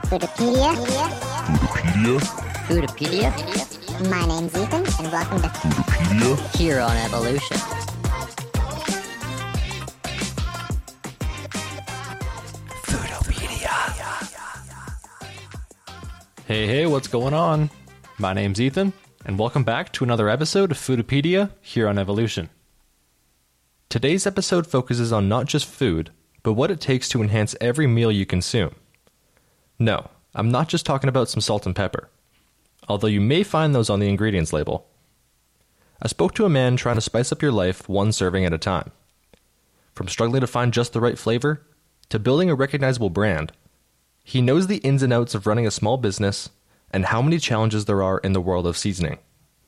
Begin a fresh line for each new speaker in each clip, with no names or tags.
Foodipedia.
Foodipedia?
My name's Ethan, and welcome to
Foodipedia?
Here on Evolution.
Hey, what's going on? My name's Ethan, and welcome back to another episode of Foodipedia here on Evolution. Today's episode focuses on not just food, but what it takes to enhance every meal you consume. No, I'm not just talking about some salt and pepper, although you may find those on the ingredients label. I spoke to a man trying to spice up your life one serving at a time. From struggling to find just the right flavor, to building a recognizable brand, he knows the ins and outs of running a small business and how many challenges there are in the world of seasoning.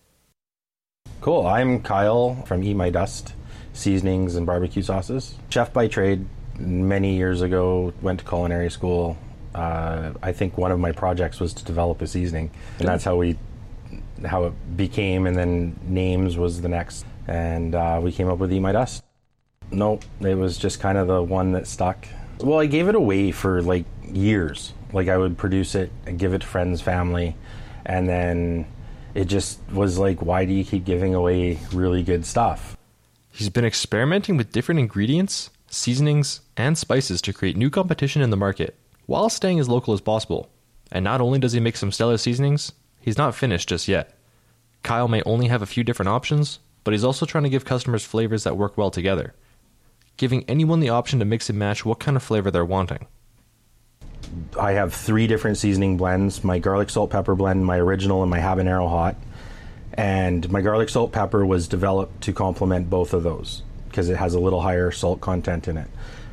Cool. I'm Kyle from Eat My Dust Seasonings and Barbecue Sauces. Chef by trade. Many years ago, went to culinary school. I think one of my projects was to develop a seasoning, and that's how it became. And then names was the next, and we came up with Eat My Dust. Nope, it was just kind of the one that stuck. Well, I gave it away for like years. Like I would produce it and give it to friends, family, and then it just was like, why do you keep giving away really good stuff?
He's been experimenting with different ingredients, seasonings, and spices to create new competition in the market, while staying as local as possible. And not only does he make some stellar seasonings, he's not finished just yet. Kyle may only have a few different options, but he's also trying to give customers flavors that work well together, giving anyone the option to mix and match what kind of flavor they're wanting.
I have 3 different seasoning blends, my garlic salt pepper blend, my original, and my habanero hot. And my garlic salt pepper was developed to complement both of those because it has a little higher salt content in it.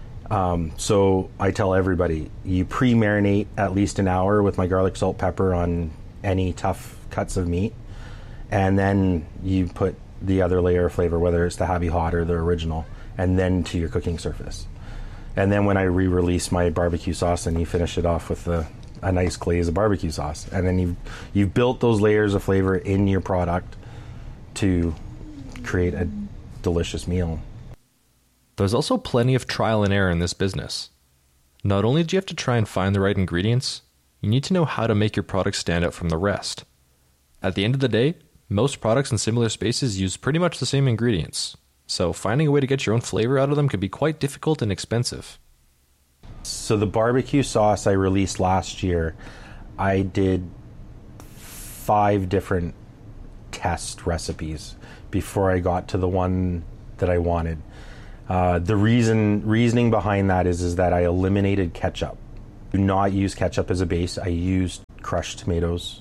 So I tell everybody, you pre-marinate at least an hour with my garlic salt pepper on any tough cuts of meat, and then you put the other layer of flavor, whether it's the Happy Hot or the original, and then to your cooking surface. And then when I re-release my barbecue sauce, and you finish it off with a nice glaze of barbecue sauce, and then you've built those layers of flavor in your product to create a delicious meal.
There's also plenty of trial and error in this business. Not only do you have to try and find the right ingredients, you need to know how to make your product stand out from the rest. At the end of the day, most products in similar spaces use pretty much the same ingredients, so finding a way to get your own flavor out of them can be quite difficult and expensive.
So the barbecue sauce I released last year, I did 5 different test recipes before I got to the one that I wanted. The reasoning behind that is that I eliminated ketchup. Do not use ketchup as a base. I used crushed tomatoes,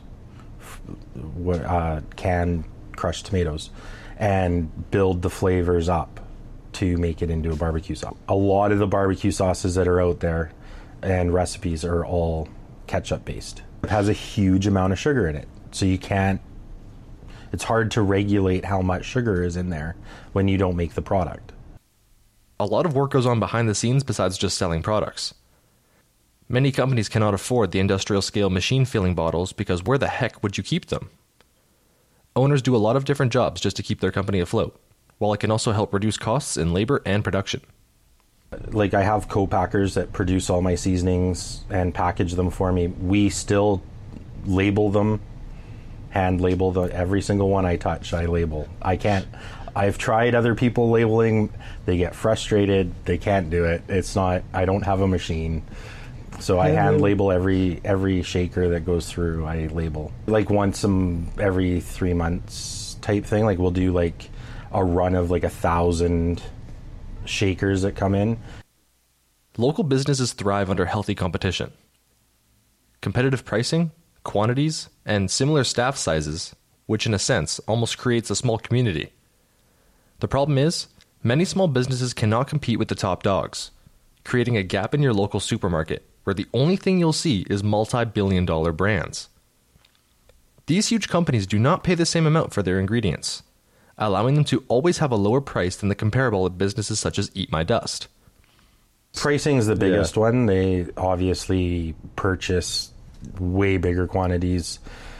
canned crushed tomatoes, and build the flavors up to make it into a barbecue sauce. A lot of the barbecue sauces that are out there and recipes are all ketchup based. It has a huge amount of sugar in it, so it's hard to regulate how much sugar is in there when you don't make the product.
A lot of work goes on behind the scenes besides just selling products. Many companies cannot afford the industrial scale machine filling bottles because where the heck would you keep them? Owners do a lot of different jobs just to keep their company afloat, while it can also help reduce costs in labor and production.
Like I have co-packers that produce all my seasonings and package them for me. We still label them, hand label every single one I touch, I label. I've tried other people labeling, they get frustrated, they can't do it. I don't have a machine. So I hand label every shaker that goes through, I label. Like once every 3 months type thing, like we'll do like a run of like 1,000 shakers that come in.
Local businesses thrive under healthy competition. Competitive pricing, quantities, and similar staff sizes, which in a sense almost creates a small community. The problem is, many small businesses cannot compete with the top dogs, creating a gap in your local supermarket where the only thing you'll see is multi-billion-dollar brands. These huge companies do not pay the same amount for their ingredients, allowing them to always have a lower price than the comparable at businesses such as Eat My Dust.
Pricing is the biggest one. They obviously purchase way bigger quantities.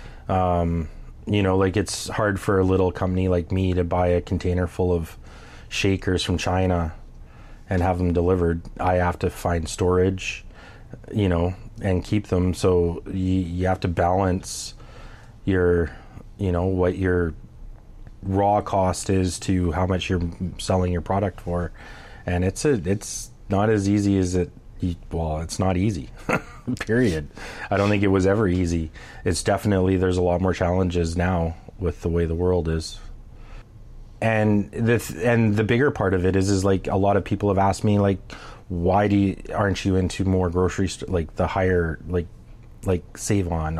Like it's hard for a little company like me to buy a container full of shakers from China and have them delivered. I have to find storage, and keep them. So you have to balance your, what your raw cost is to how much you're selling your product for. And it's not as easy as it's not easy, period. I don't think it was ever easy. It's definitely, there's a lot more challenges now with the way the world is. And the bigger part of it is like, a lot of people have asked me, like, why aren't you into more grocery like the higher, like Save-On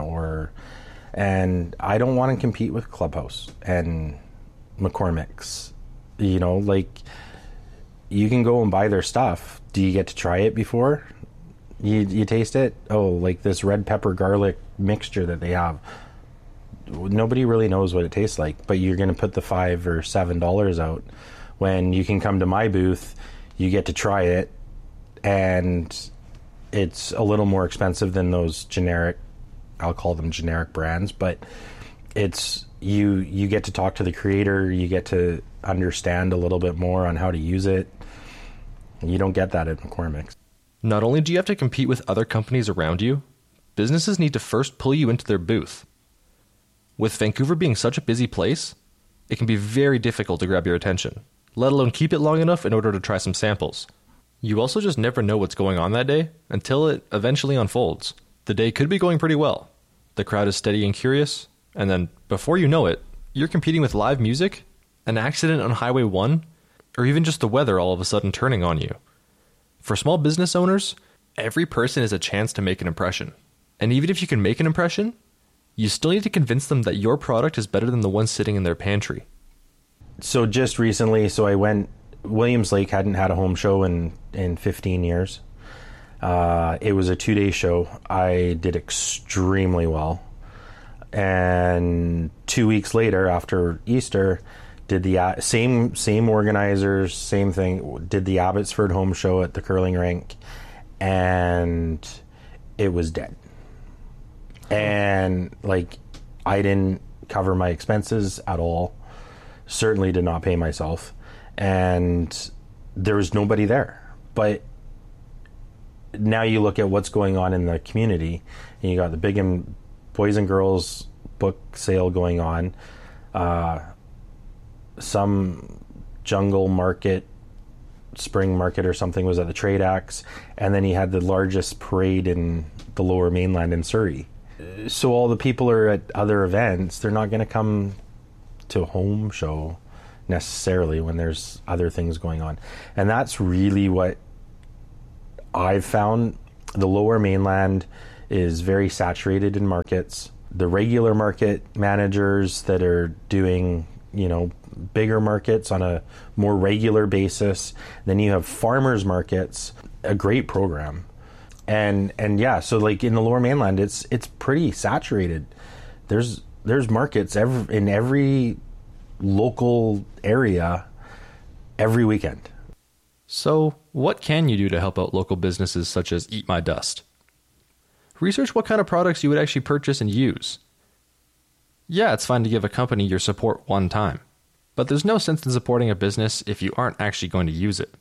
and I don't want to compete with Clubhouse and McCormick's, like, you can go and buy their stuff. Do you get to try it before you taste it? Oh, like this red pepper garlic mixture that they have. Nobody really knows what it tastes like, but you're going to put the $5 or $7 out when you can come to my booth. You get to try it, and it's a little more expensive than those generic, I'll call them generic brands, but it's you get to talk to the creator, you get to understand a little bit more on how to use it. You don't get that at McCormick's.
Not only do you have to compete with other companies around you, businesses need to first pull you into their booth. With Vancouver being such a busy place, it can be very difficult to grab your attention, let alone keep it long enough in order to try some samples. You also just never know what's going on that day until it eventually unfolds. The day could be going pretty well. The crowd is steady and curious, and then, before you know it, you're competing with live music, an accident on Highway 1, or even just the weather all of a sudden turning on you. For small business owners, every person is a chance to make an impression. And even if you can make an impression, you still need to convince them that your product is better than the one sitting in their pantry.
So just recently, Williams Lake hadn't had a home show in 15 years. It was a 2-day show. I did extremely well. And 2 weeks later, after Easter, did the same organizers, same thing, did the Abbotsford home show at the curling rink, and it was dead. And like, I didn't cover my expenses at all, certainly did not pay myself, and there was nobody there. But now you look at what's going on in the community, and you got the Big and Boys and Girls book sale going on, some jungle market, spring market or something was at the Trade Axe, and then he had the largest parade in the Lower Mainland in Surrey. So all the people are at other events, they're not going to come to a home show necessarily when there's other things going on. And that's really what I've found. The Lower Mainland is very saturated in markets. The regular market managers that are doing, bigger markets on a more regular basis. Then you have farmers markets, a great program. And yeah, so like in the Lower Mainland, it's pretty saturated. There's markets in every local area every weekend.
So, what can you do to help out local businesses such as Eat My Dust? Research what kind of products you would actually purchase and use. Yeah, it's fine to give a company your support one time, but there's no sense in supporting a business if you aren't actually going to use it.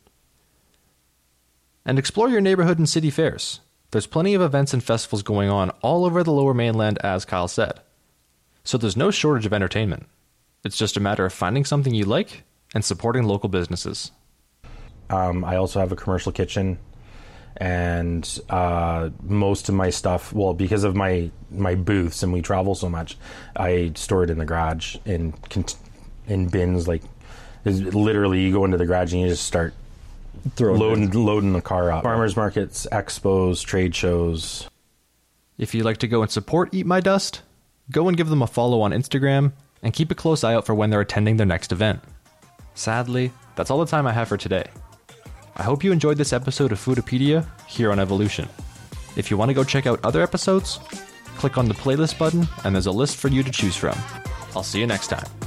And explore your neighborhood and city fairs. There's plenty of events and festivals going on all over the Lower Mainland, as Kyle said. So there's no shortage of entertainment. It's just a matter of finding something you like and supporting local businesses.
I also have a commercial kitchen, and most of my stuff, well, because of my booths and we travel so much, I store it in the garage in bins. Like, literally, you go into the garage and you just start loading the car up. Farmers markets, expos, trade shows.
If you'd like to go and support Eat My Dust, go and give them a follow on Instagram and keep a close eye out for when they're attending their next event. Sadly, that's all the time I have for today. I hope you enjoyed this episode of Foodipedia here on Evolution. If you want to go check out other episodes, click on the playlist button and there's a list for you to choose from. I'll see you next time.